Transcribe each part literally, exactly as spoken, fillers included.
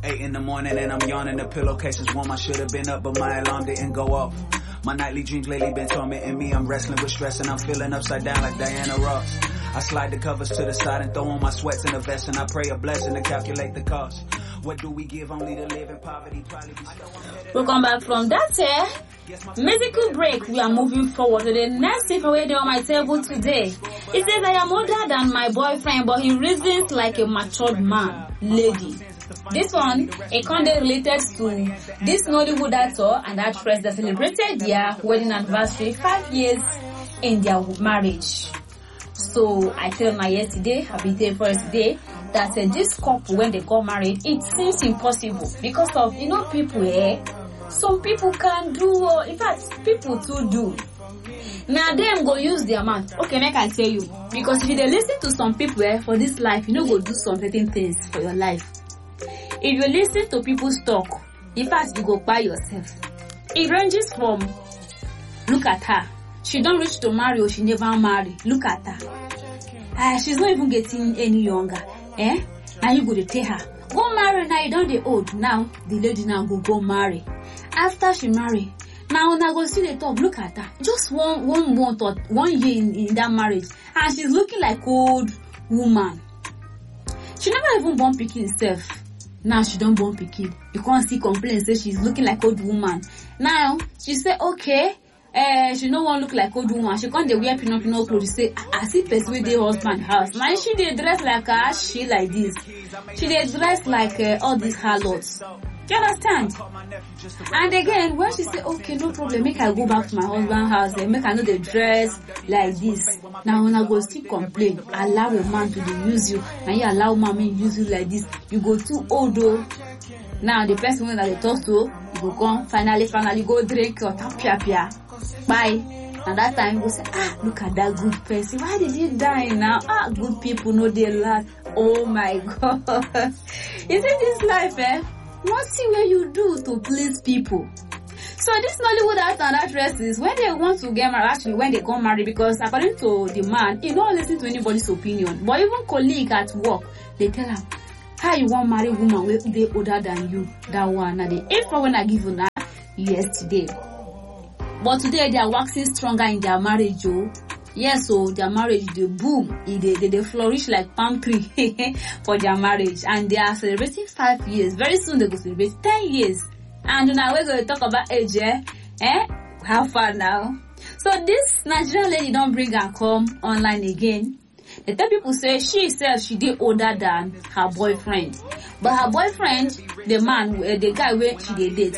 Eight in the morning and I'm yawning. The pillowcase is warm. I should have been up, but my alarm didn't go off. My nightly dreams lately been tormenting me. I'm wrestling with stress and I'm feeling upside down like Diana Ross. I slide the covers to the side and throw on my sweats in a vest, and I pray a blessing to calculate the cost. What do we give only to live in poverty? Probably be Welcome back from that eh? Musical break. We are moving forward to the next thing away there on my table today. It says I am older than my boyfriend, but he reasons like a matured man, lady. This one, a content related to this Nollywood actor and actress that celebrated their wedding anniversary five years in their marriage. So I told my yesterday, I've been there for yesterday, that uh, this couple, when they got married, it seems impossible because of, you know, people here. Eh? Some people can do, uh, in fact, people too do. Now them go use their mouth. Okay, make I tell you, because if you listen to some people eh, for this life, you know, go do some certain things for your life. If you listen to people's talk, in fact, you go by yourself. It ranges from, look at her. She don't reach to marry or she never marry. Look at her. Uh, she's not even getting any younger. Eh? Now you go to tell her, go marry now, you don't the old. Now, the lady now go go marry. After she marry, now when I go see the top, look at her. Just one one month or one year in, in that marriage. And she's looking like old woman. She never even born pikin herself. Now she don't born pikin. You can't see complaints, say she's looking like old woman. Now, she say, okay, uh, she no one look like old woman. She can't wear pinot pinot clothes. She say, I see person with the husband house. Now she dey dress like a she like this. She dey dress like uh, all these harlots. Do you understand? And again, when she say, okay, no problem, make I go back to my husband's house and make I know the dress like this. Now when I go still complain, allow a man to use you, and you allow mommy use you like this, you go too old though. Now the person that they talk to, you go come, finally, finally go drink your tapia pia. Bye. And that time you say, ah, look at that good person. Why did he die now? Ah, good people know they laugh. Oh my God. You see this life, eh? What see what you do to please people. So this Nollywood actor and actresses, when they want to get married, actually when they got married, because according to the man, he don't listen to anybody's opinion. But even colleague at work, they tell him, how you want marry woman with they older than you? That one, and they if I when I give you now, yesterday. But today they are waxing stronger in their marriage, oh. Yes, so their marriage, they boom, they, they, they flourish like palm tree for their marriage. And they are celebrating five years. Very soon they go celebrate ten years. And now we're going to talk about age, eh? eh? How far now? So this Nigerian lady don't bring her come online again. They tell people say she says she did older than her boyfriend. But her boyfriend, the man, the guy where she did date,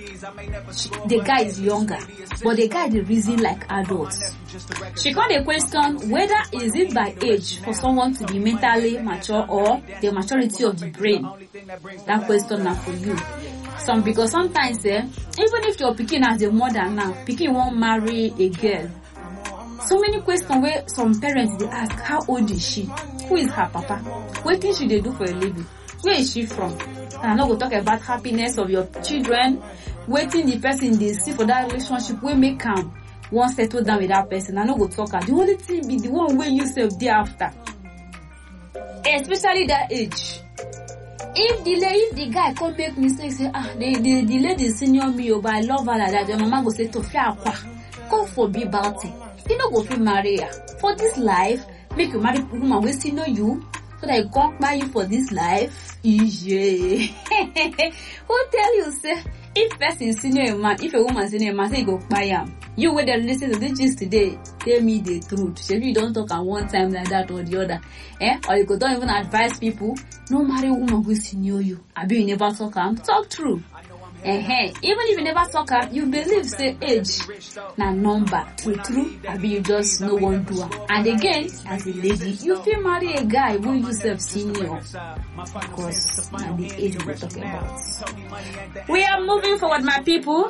she, the guy is younger. But the guy is reason like adults. She got a question whether is it by age for someone to be mentally mature or the maturity of the brain. That question now for you. Some because sometimes eh, even if your pikin has a mother now, pikin won't marry a girl. So many questions where some parents they ask, how old is she? Who is her papa? What thing should they do for a living? Where is she from? And I'm not going to talk about happiness of your children. Waiting the person they see for that relationship will make them one settle down with that person. I'm not going to talk about the only thing be the one where you self thereafter. Especially that age. If the if the guy come make mistake, say ah the the, the lady senior me, but I love her like that. Your mama go say to fear kwa. Go for be about it. You know go fit marry her. For this life, make you marry woman wey still know you, so that you can't buy you for this life. Yeah. Who tell you say if person senior a man, if a woman senior a man, say you go buy him. You wait and listen to this gist today. Tell me the truth. So if you don't talk at one time like that or the other, eh? Or you could don't even advise people. No marry woman who senior you. I be you never talk am. Talk true. Eh, eh. Even if you never talk am, you believe say age na number. True, true. I be you just no one do am. And again, as a lady, you feel marry a guy who you self senior. Because na the age we're talking about. We are moving forward, my people.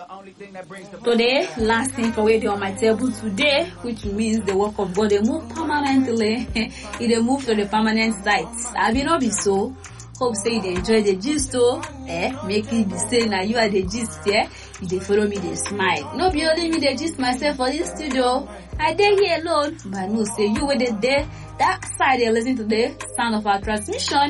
Today, last thing for waiting on my table today, which means the work of God, they move permanently. They move to the permanent site. I will not be so. Hope say they enjoy the gist too. Eh, make it be saying that you are the gist, yeah. If they follow me, they smile. No be only me the gist myself for this studio. I dey here alone, but no say you were there. That side they listen to the sound of our transmission.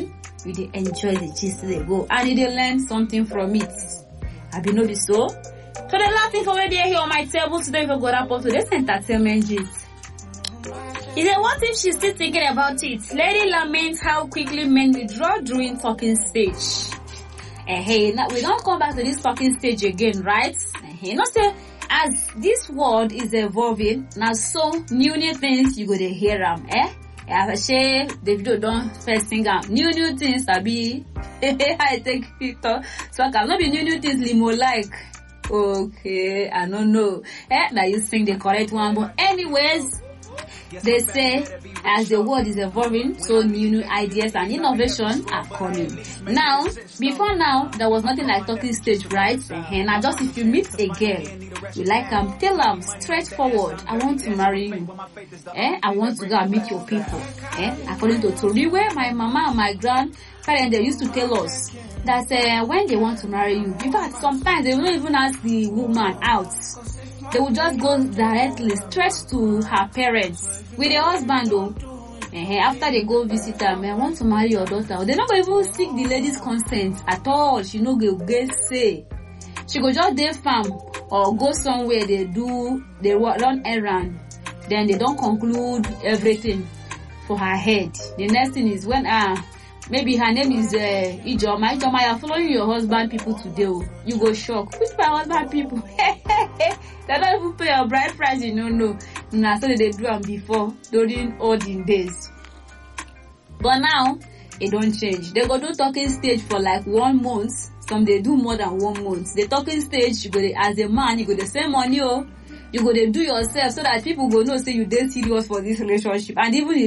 you dey enjoy the gist dey go and you dey learn something from it. Abi no be so? So the last thing for where they here on my table today, we go wrap up today's entertainment gist. He said, what if she's still thinking about it? Lady laments how quickly men withdraw during talking stage. Eh, hey, now we don't come back to this talking stage again, right? Eh, you know, say, as this world is evolving, now so new new things you go to hear them, eh? I say the video don't first sing out new new things. Abi, I take picture, so I can not be new new things limo like. Okay, I don't know. Eh, now you sing the correct one, but anyways. They say as the world is evolving, so new new ideas and innovation are coming. Now, before now, there was nothing like talking stage, right? And now just if you meet a girl, you like them, tell them straightforward, I want to marry you. Eh? I want to go and meet your people. Eh? According to Tori, where my mama and my grandparents, they used to tell us that uh, when they want to marry you, in fact, sometimes they don't even ask the woman out. They will just go directly straight to her parents with the husband though. Uh, after they go visit her, I want to marry your daughter. They're not going to even seek the lady's consent at all. She no go get say. She go just dey farm or go somewhere they do they run errand. Then they don't conclude everything for her head. The next thing is when ah. Uh, Maybe her name is uh, Ijoma. Ijoma, you're following your husband people today. You go shock. Which my husband people? They don't even pay your bride price, you know, no. Nah, so they do them before, during olden days. But now, it don't change. They go do talking stage for like one month. Some they do more than one month. The talking stage, you go to, as a man, you go to save money, oh. You go to do yourself so that people go know say you dey serious for this relationship. And even if